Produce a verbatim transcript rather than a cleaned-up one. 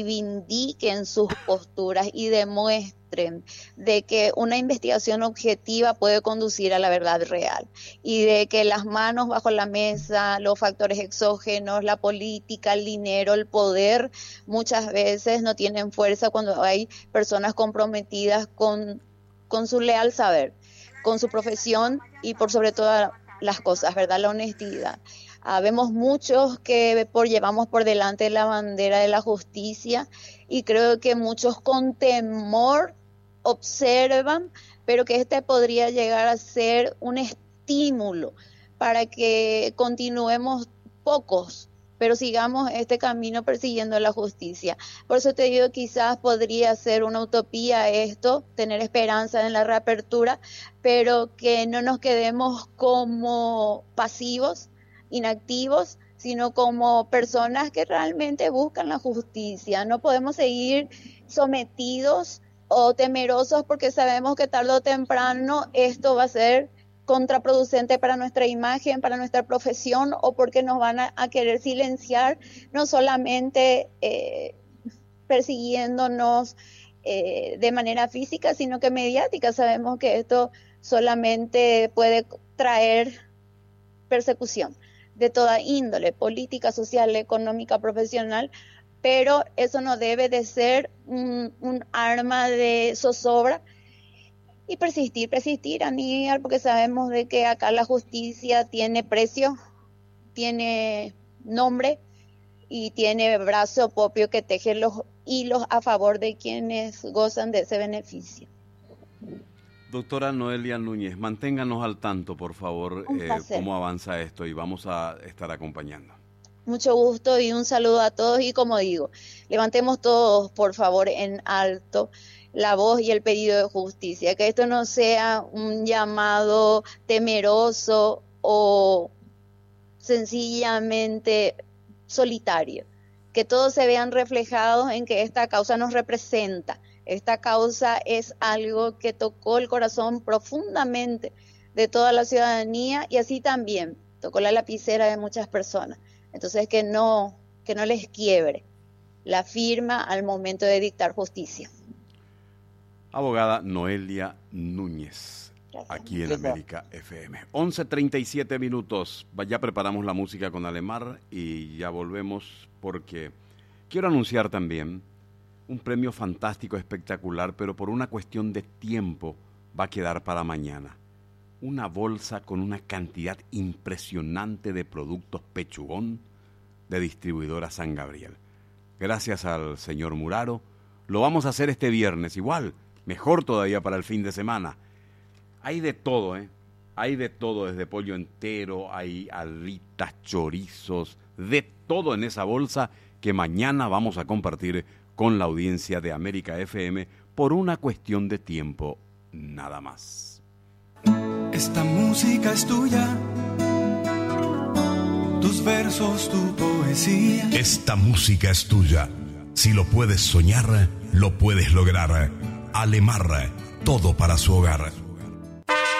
reivindiquen sus posturas y demuestren de que una investigación objetiva puede conducir a la verdad real y de que las manos bajo la mesa, los factores exógenos, la política, el dinero, el poder, muchas veces no tienen fuerza cuando hay personas comprometidas con, con su leal saber, con su profesión y por sobre todas las cosas, ¿verdad? La honestidad. Habemos muchos que por, llevamos por delante la bandera de la justicia y creo que muchos con temor observan, pero que este podría llegar a ser un estímulo para que continuemos pocos, pero sigamos este camino persiguiendo la justicia. Por eso te digo, quizás podría ser una utopía esto, tener esperanza en la reapertura, pero que no nos quedemos como pasivos, inactivos, sino como personas que realmente buscan la justicia. No podemos seguir sometidos o temerosos porque sabemos que tarde o temprano esto va a ser contraproducente para nuestra imagen, para nuestra profesión, o porque nos van a, a querer silenciar, no solamente eh, persiguiéndonos eh, de manera física, sino que mediática. Sabemos que esto solamente puede traer persecución de toda índole, política, social, económica, profesional, pero eso no debe de ser un, un arma de zozobra y persistir, persistir, Aníbal, porque sabemos de que acá la justicia tiene precio, tiene nombre y tiene brazo propio que teje los hilos a favor de quienes gozan de ese beneficio. Doctora Noelia Núñez, manténganos al tanto, por favor, eh, cómo avanza esto y vamos a estar acompañando. Mucho gusto y un saludo a todos y como digo, levantemos todos, por favor, en alto la voz y el pedido de justicia, que esto no sea un llamado temeroso o sencillamente solitario, que todos se vean reflejados en que esta causa nos representa. Esta causa es algo que tocó el corazón profundamente de toda la ciudadanía y así también tocó la lapicera de muchas personas. Entonces que no, que no les quiebre la firma al momento de dictar justicia. Abogada Noelia Núñez, gracias, aquí en América F M. once treinta y siete minutos. Ya preparamos la música con Alemar y ya volvemos porque quiero anunciar también un premio fantástico, espectacular, pero por una cuestión de tiempo va a quedar para mañana. Una bolsa con una cantidad impresionante de productos Pechugón de distribuidora San Gabriel. Gracias al señor Muraro. Lo vamos a hacer este viernes, igual, mejor todavía para el fin de semana. Hay de todo, ¿eh? Hay de todo, desde pollo entero, hay alitas, chorizos, de todo en esa bolsa que mañana vamos a compartir con la audiencia de América F M por una cuestión de tiempo nada más. Esta música es tuya, tus versos, tu poesía. Esta música es tuya. Si lo puedes soñar, lo puedes lograr. Alemar, todo para su hogar.